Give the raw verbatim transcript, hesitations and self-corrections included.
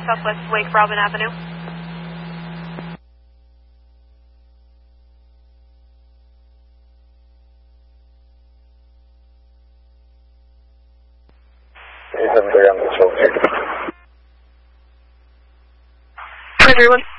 Southwest Lake Robin Avenue. eight seven three on the shoulder. Everyone.